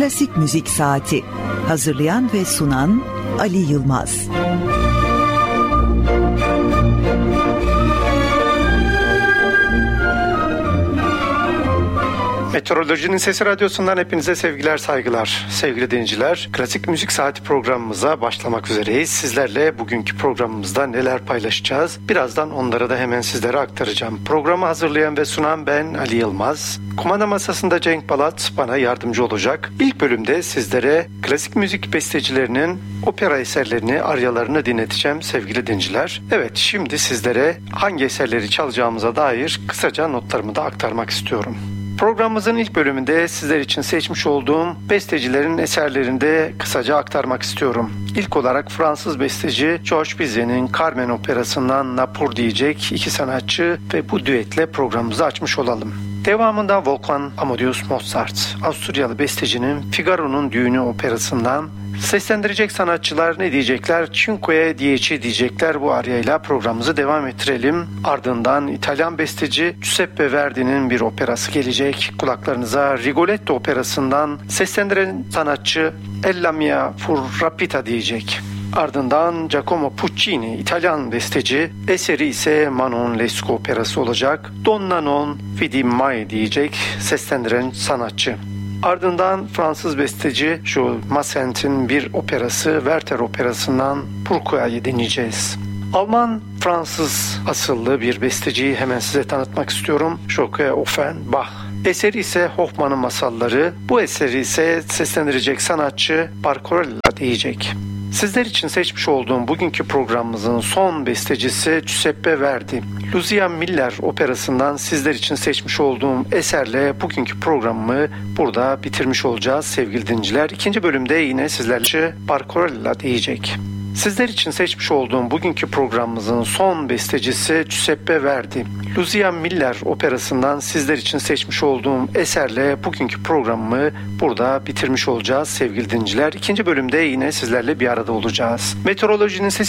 Klasik Müzik Saati. Hazırlayan ve sunan Ali Yılmaz. Meteorolojinin Sesi Radyosu'ndan hepinize sevgiler, saygılar. Sevgili dinleyiciler, Klasik Müzik Saati programımıza başlamak üzereyiz. Sizlerle bugünkü programımızda neler paylaşacağız? Birazdan onları da hemen sizlere aktaracağım. Programı hazırlayan ve sunan ben Ali Yılmaz. Kumanda masasında Cenk Balat bana yardımcı olacak. İlk bölümde sizlere klasik müzik bestecilerinin opera eserlerini, aryalarını dinleteceğim sevgili dinleyiciler. Evet, şimdi sizlere hangi eserleri çalacağımıza dair kısaca notlarımı da aktarmak istiyorum. Programımızın ilk bölümünde sizler için seçmiş olduğum bestecilerin eserlerini de kısaca aktarmak istiyorum. İlk olarak Fransız besteci Georges Bizet'in Carmen operasından Napur diyecek iki sanatçı ve bu düetle programımızı açmış olalım. Devamında Wolfgang Amadeus Mozart, Avusturyalı bestecinin Figaro'nun Düğünü operasından seslendirecek sanatçılar ne diyecekler? Cinque Dieci diyecekler. Bu aryayla programımızı devam ettirelim. Ardından İtalyan besteci Giuseppe Verdi'nin bir operası gelecek. Kulaklarınıza Rigoletto operasından seslendiren sanatçı Ella Mia Fu Rapita diyecek. Ardından Giacomo Puccini, İtalyan besteci, eseri ise Manon Lescaut operası olacak. Donna non vidi mai diyecek seslendiren sanatçı. Ardından Fransız besteci Jules Massent'in bir operası Werther operasından Pourquoi'yı dinleyeceğiz. Alman-Fransız asıllı bir besteciyi hemen size tanıtmak istiyorum. Joachim Offenbach. Eseri ise Hoffmann'ın masalları. Bu eseri ise seslendirecek sanatçı Barcarella diyecek. Sizler için seçmiş olduğum bugünkü programımızın son bestecisi Giuseppe Verdi. Lucia Miller operasından sizler için seçmiş olduğum eserle bugünkü programımı burada bitirmiş olacağız sevgili dinleyiciler. İkinci bölümde yine sizlerle Barcarella diyecek. Sizler için seçmiş olduğum bugünkü programımızın son bestecisi Giuseppe Verdi. Lucia Miller operasından sizler için seçmiş olduğum eserle bugünkü programımı burada bitirmiş olacağız sevgili dinleyiciler. İkinci bölümde yine sizlerle bir arada olacağız. Meteorolojinin Sesi